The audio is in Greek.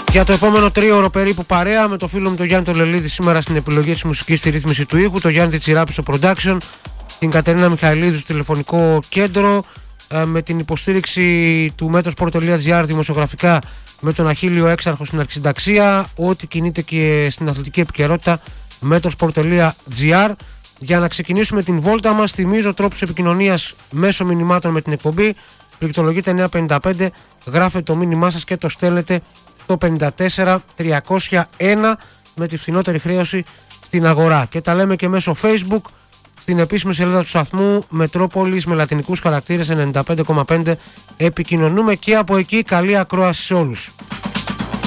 Για το επόμενο τρίωρο περίπου παρέα με το φίλο μου τον Γιάννη τον Λελίδη σήμερα στην επιλογή της μουσικής στη ρύθμιση του ήχου, το Γιάννη Τσιράπη στο production, την Κατερίνα Μιχαηλίδου στο τηλεφωνικό κέντρο, με την υποστήριξη του Metrosport.gr δημοσιογραφικά με τον Αχίλιο Έξαρχο στην αρχισυνταξία, ό,τι κινείται και στην αθλητική επικαιρότητα Metrosport.gr. Για να ξεκινήσουμε την βόλτα μας, θυμίζω τρόπους επικοινωνίας μέσω μηνυμάτων με την εκπομπή. Πληκτρολογείτε 955, γράφετε το μήνυμά σας και το στέλνετε στο 54301 με τη φθηνότερη χρέωση στην αγορά. Και τα λέμε και μέσω Facebook, στην επίσημη σελίδα του σταθμού Μετρόπολης με λατινικούς χαρακτήρες 95,5. Επικοινωνούμε και από εκεί. Καλή ακρόαση σε όλους.